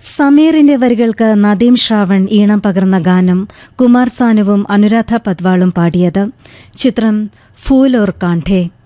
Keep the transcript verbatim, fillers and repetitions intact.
സമീറിന്റെ വരികൾക്ക് നദീം ശ്രാവൺ ഈണം പകർന്ന ഗാനം കുമാർ സാനുവും അനുരാധ പദ്വാളും പാടിയത്. ചിത്രം ഫൂൽ ഓർ കാണ്ഠേ.